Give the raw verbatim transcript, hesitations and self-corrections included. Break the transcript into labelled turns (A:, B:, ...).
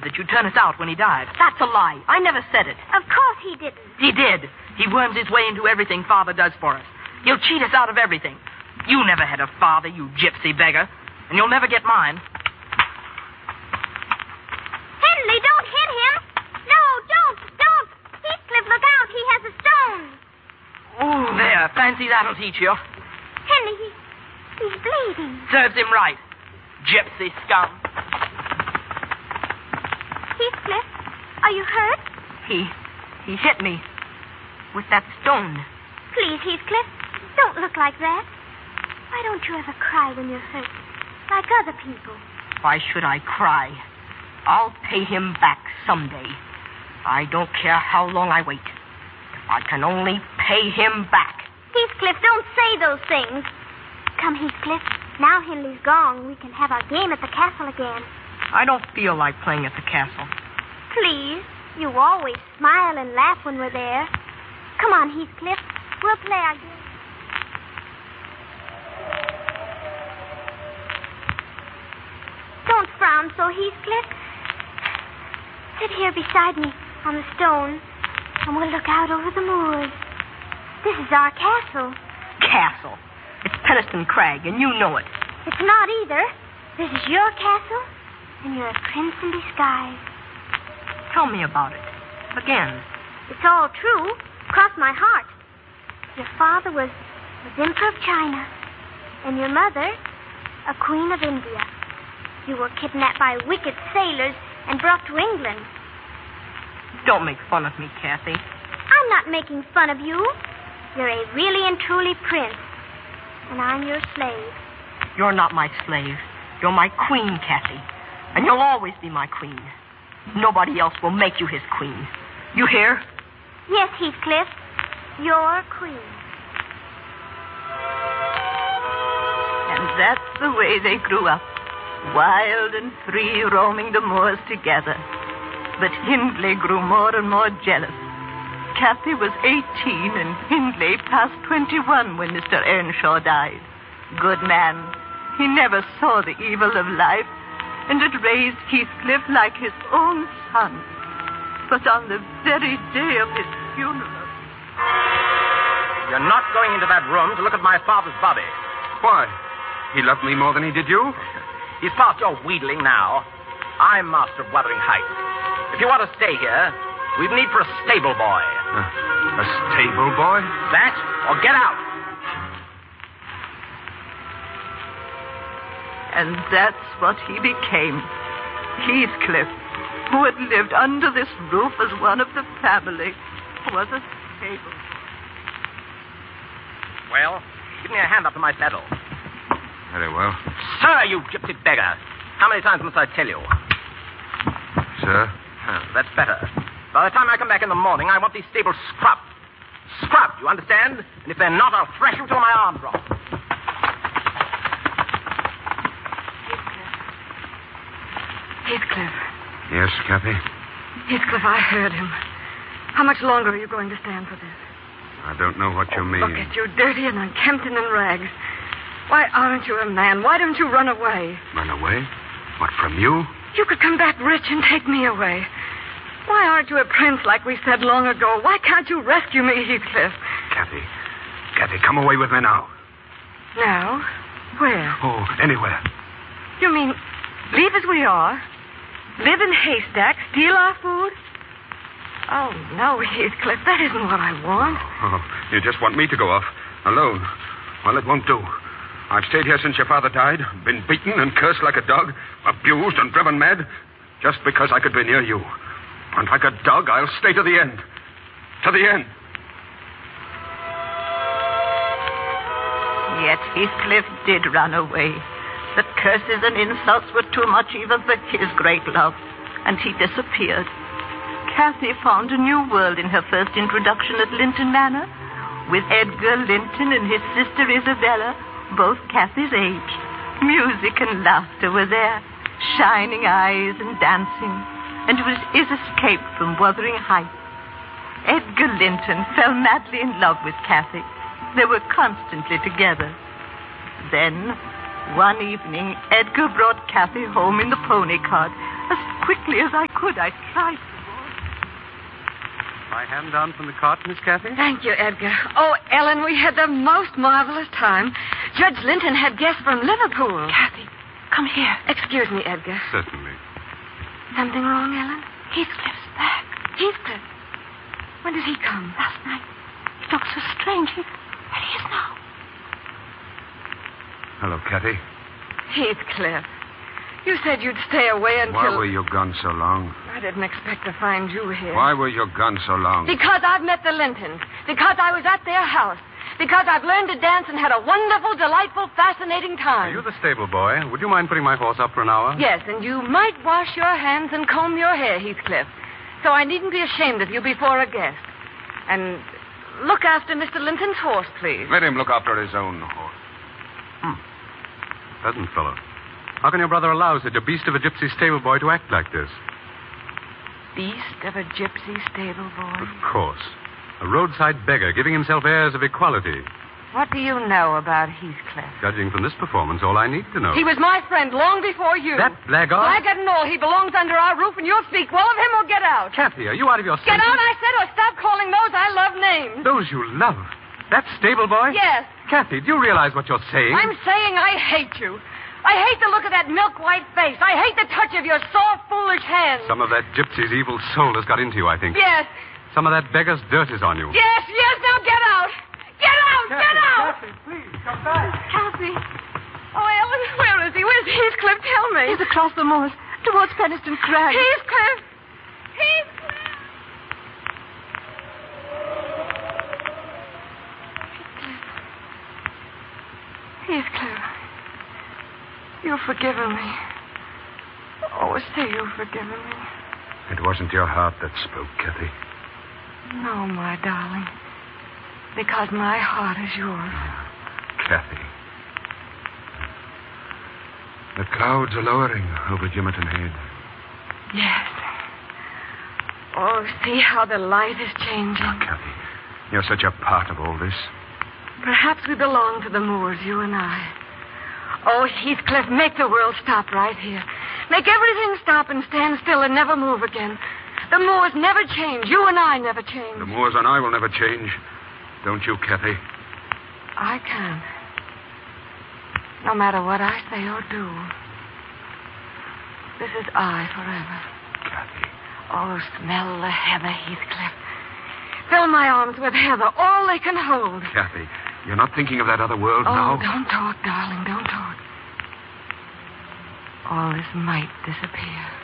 A: insisted that you turn us out when he died. That's a lie. I never said it.
B: Of course he didn't.
A: He did. He worms his way into everything Father does for us. He'll cheat us out of everything. You never had a father, you gypsy beggar. And you'll never get mine.
B: Henley, don't hit him. No, don't, don't. Heathcliff, look out. He has a stone.
A: Oh, there. Fancy that'll teach you.
B: Henley, he, he's bleeding.
A: Serves him right. Gypsy scum.
B: Heathcliff, are you hurt?
A: He, he hit me with that stone.
B: Please, Heathcliff, don't look like that. Why don't you ever cry when you're hurt, like other people?
A: Why should I cry? I'll pay him back someday. I don't care how long I wait. If I can only pay him back.
B: Heathcliff, don't say those things. Come, Heathcliff. Now Henley's gone. We can have our game at the castle again.
A: I don't feel like playing at the castle.
B: Please. You always smile and laugh when we're there. Come on, Heathcliff. We'll play our game. Don't frown so, Heathcliff. Sit here beside me on the stone, and we'll look out over the moors. This is our castle.
A: Castle? It's Penistone Crag, and you know it.
B: It's not either. This is your castle, and you're a prince in disguise.
A: Tell me about it. Again.
B: It's all true. Cross my heart. Your father was, was Emperor of China, and your mother, a queen of India. You were kidnapped by wicked sailors and brought to England.
A: Don't make fun of me, Kathy.
B: I'm not making fun of you. You're a really and truly prince, and I'm your slave.
A: You're not my slave. You're my queen, Kathy, and you'll always be my queen. Nobody else will make you his queen. You hear?
B: Yes, Heathcliff. Your queen.
C: And that's the way they grew up. Wild and free, roaming the moors together. But Hindley grew more and more jealous. Kathy was eighteen and Hindley past twenty-one when Mister Earnshaw died. Good man. He never saw the evil of life and had raised Heathcliff like his own son. But on the very day of his funeral...
D: You're not going into that room to look at my father's body.
E: Why? He loved me more than he did you?
D: He's past your wheedling now. I'm master of Wuthering Heights. If you want to stay here, we've need for a stable boy.
E: Uh, a stable boy?
D: That, or get out.
C: And that's what he became. Heathcliff, who had lived under this roof as one of the family, was a stable.
D: Well, give me a hand up to my saddle.
E: Very well.
D: Sir, you gypsy beggar. How many times must I tell you?
E: Sir?
D: Oh, that's better. By the time I come back in the morning, I want these stables scrubbed. Scrubbed, you understand? And if they're not, I'll thrash you till my arm drops.
A: Heathcliff.
E: Yes, Kathy?
A: Heathcliff, I heard him. How much longer are you going to stand for this?
E: I don't know what you
A: oh,
E: mean.
A: Look at you, dirty and unkempt and in rags. Why aren't you a man? Why don't you run away?
E: Run away? What, from you?
A: You could come back rich and take me away. Why aren't you a prince like we said long ago? Why can't you rescue me, Heathcliff?
E: Kathy. Kathy, come away with me now.
A: Now? Where?
E: Oh, anywhere.
A: You mean leave as we are? Live in haystacks? Steal our food? Oh, no, Heathcliff, that isn't what I want.
E: Oh, you just want me to go off, alone. Well, it won't do. I've stayed here since your father died, been beaten and cursed like a dog, abused and driven mad, just because I could be near you. And like a dog, I'll stay to the end. To the end.
C: Yet Heathcliff did run away. The curses and insults were too much even for his great love, and he disappeared. Kathy found a new world in her first introduction at Linton Manor, with Edgar Linton and his sister Isabella, both Kathy's age. Music and laughter were there, shining eyes and dancing, and it was his escape from Wuthering Heights. Edgar Linton fell madly in love with Kathy. They were constantly together. Then, one evening, Edgar brought Kathy home in the pony cart, As quickly as I could, I tried.
F: My hand down from the cart, Miss Kathy?
G: Thank you, Edgar. Oh, Ellen, we had the most marvelous time. Judge Linton had guests from Liverpool.
C: Kathy, come here.
G: Excuse me, Edgar.
F: Certainly.
G: Something wrong, Ellen?
C: Heathcliff's back.
G: Heathcliff. When did he come?
C: Last night. He looked so strange. He, there he is now.
E: Hello, Kathy.
G: Heathcliff. You said you'd stay away until...
E: Why were you gone so long?
G: I didn't expect to find you here.
E: Why were you gone so long?
G: Because I've met the Lintons. Because I was at their house. Because I've learned to dance and had a wonderful, delightful, fascinating time.
F: Are you the stable boy? Would you mind putting my horse up for an hour?
G: Yes, and you might wash your hands and comb your hair, Heathcliff. So I needn't be ashamed of you before a guest. And look after Mister Linton's horse, please.
E: Let him look after his own horse.
F: Hmm. Pleasant fellow. How can your brother allow such a beast of a gypsy stable boy to act like this?
G: Beast of a gypsy stable boy.
F: Of course. A roadside beggar giving himself airs of equality.
G: What do you know about Heathcliff?
F: Judging from this performance, all I need to know.
G: He was my friend long before you.
F: That blackguard?
G: Blackguard and all. He belongs under our roof, and you'll speak well of him or get out.
F: Kathy, are you out of your
G: Get
F: senses?
G: out, I said, or stop calling those I love names.
F: Those you love? That stable boy?
G: Yes.
F: Kathy, do you realize what you're saying?
G: I'm saying I hate you. I hate the look of that milk-white face. I hate the touch of your soft, foolish hands.
F: Some of that gypsy's evil soul has got into you, I think.
G: Yes.
F: Some of that beggar's dirt is on you.
G: Yes, yes, now get out. Get out,
F: Kathy,
G: get out.
F: Kathy, please, come back.
G: Kathy. Oh, Ellen, where is he? Where's Heathcliff? Tell me.
C: He's across the moors, towards Penistone Crag.
G: Heathcliff. Heathcliff. Heathcliff. You've forgiven me. Oh, say you've forgiven me.
E: It wasn't your heart that spoke, Kathy.
G: No, my darling. Because my heart is yours.
E: Kathy. The clouds are lowering over Jimerton Head.
G: Yes. Oh, see how the light is changing.
E: Oh, Kathy, you're such a part of all this.
G: Perhaps we belong to the moors, you and I. Oh, Heathcliff, make the world stop right here. Make everything stop and stand still and never move again. The moors never change. You and I never change.
E: The moors and I will never change. Don't you, Kathy?
G: I can. No matter what I say or do. This is I forever.
E: Kathy.
G: Oh, smell the heather, Heathcliff. Fill my arms with heather, all they can hold.
E: Kathy, you're not thinking of that other world
G: Oh,
E: now?
G: don't talk, darling, don't talk. All this might disappear.